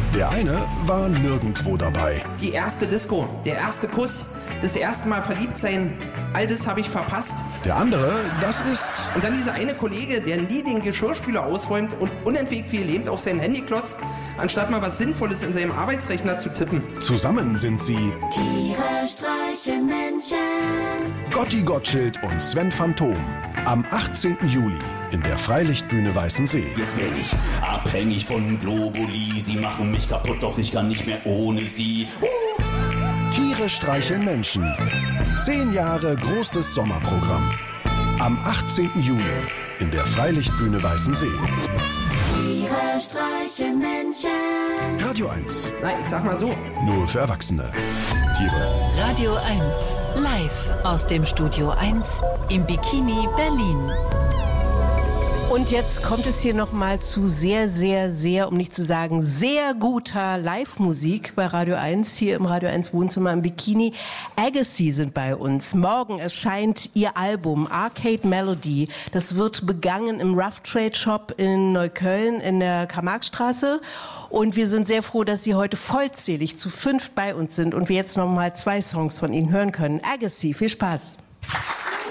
Der eine war nirgendwo dabei. Die erste Disco, der erste Kuss, das erste Mal verliebt sein, all das habe ich verpasst. Der andere, das ist... Und dann dieser eine Kollege, der nie den Geschirrspüler ausräumt und unentwegt wie gelähmt auf sein Handy klotzt, anstatt mal was Sinnvolles in seinem Arbeitsrechner zu tippen. Zusammen sind sie Tiere streichen Menschen. Gotti Gottschild und Sven Phantom. Am 18. Juli in der Freilichtbühne Weißensee. Jetzt bin ich abhängig von Globuli. Sie machen mich kaputt, doch ich kann nicht mehr ohne sie. Tiere streicheln Menschen. 10 Jahre großes Sommerprogramm. Am 18. Juli in der Freilichtbühne Weißensee. Tiere streichen Menschen. Radio 1. Na, ich sag mal so. Nur für Erwachsene. Tiere. Radio 1, live aus dem Studio 1 im Bikini Berlin. Und jetzt kommt es hier nochmal zu sehr, um nicht zu sagen, sehr guter Live-Musik bei Radio 1, hier im Radio 1 Wohnzimmer im Bikini. Agassi sind bei uns. Morgen erscheint ihr Album Arcade Melody. Das wird begangen im Rough Trade Shop in Neukölln in der Karl-Marx-Straße. Und wir sind sehr froh, dass Sie heute vollzählig zu 5 bei uns sind und wir jetzt nochmal 2 Songs von Ihnen hören können. Agassi, viel Spaß.